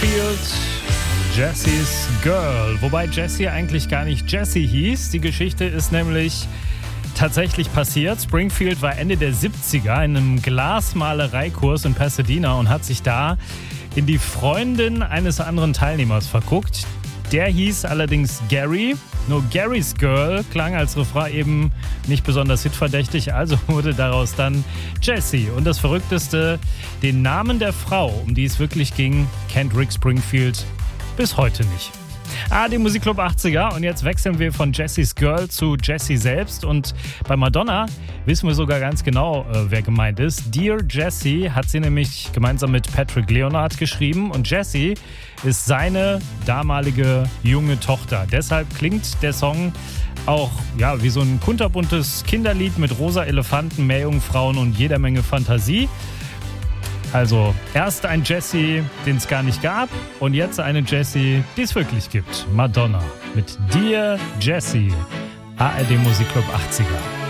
Springfield, Jessie's Girl. Wobei Jessie eigentlich gar nicht Jessie hieß. Die Geschichte ist nämlich tatsächlich passiert. Springfield war Ende der 70er in einem Glasmalereikurs in Pasadena und hat sich da in die Freundin eines anderen Teilnehmers verguckt. Der hieß allerdings Gary. Nur Gary's Girl klang als Refrain eben nicht besonders hitverdächtig, also wurde daraus dann Jessie. Und das Verrückteste, den Namen der Frau, um die es wirklich ging, kennt Rick Springfield bis heute nicht. Die Musikclub 80er und jetzt wechseln wir von Jessie's Girl zu Jessie selbst und bei Madonna wissen wir sogar ganz genau, wer gemeint ist. Dear Jessie hat sie nämlich gemeinsam mit Patrick Leonard geschrieben und Jessie ist seine damalige junge Tochter. Deshalb klingt der Song auch wie so ein kunterbuntes Kinderlied mit rosa Elefanten, Meerjungfrauen und jeder Menge Fantasie. Also erst ein Jessie, den es gar nicht gab und jetzt eine Jessie, die es wirklich gibt. Madonna mit Dear Jessie, ARD Musikclub 80er.